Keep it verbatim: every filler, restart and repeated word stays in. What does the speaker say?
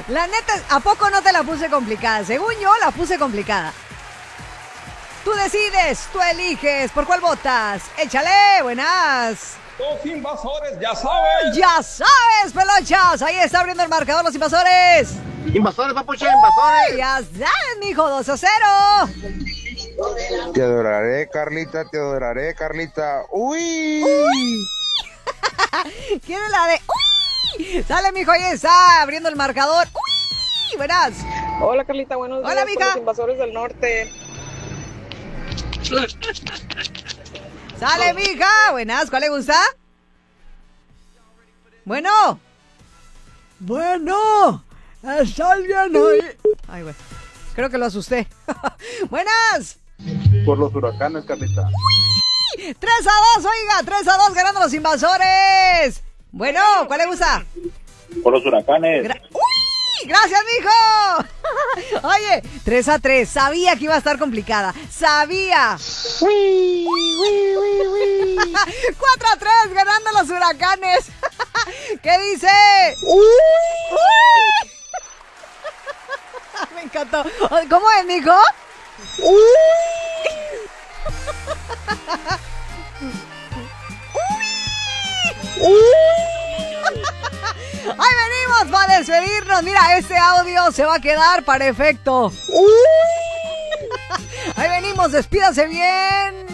La neta, ¿a poco no te la puse complicada? Según yo, la puse complicada. Tú decides, tú eliges. ¿Por cuál votas? Échale, buenas. Los invasores, ya sabes. Ya sabes, pelochas. Ahí está abriendo el marcador los invasores. Invasores, papucha, invasores. Ya sabes, mijo, dos a cero. Te adoraré, Carlita, te adoraré, Carlita. ¡Uy! Uy. ¿Quiere la de uy? Sale, mijo, ahí está abriendo el marcador. Uy, buenas. Hola, Carlita, buenos días. Hola, mija. Por los invasores del norte. Sale, mija. Buenas, ¿cuál le gusta? Bueno. Bueno. ¿Está alguien ahí? Ay, güey. Creo que lo asusté. Buenas. Por los huracanes, Carlita. tres a dos, oiga. tres a dos ganando los invasores. Bueno, ¿cuál le gusta? Por los huracanes. Gra ¡Uy! ¡Gracias, mijo! Oye, tres a tres. Sabía que iba a estar complicada. Sabía. Uy, uy, uy, uy. cuatro a tres ganando los huracanes. ¿Qué dice? Uy. ¡Uy! Me encantó. ¿Cómo es, mijo? Uy. ¡Uy! ¡Ahí venimos para despedirnos! Mira, este audio se va a quedar para efecto. Uy. Ahí venimos, despídase bien.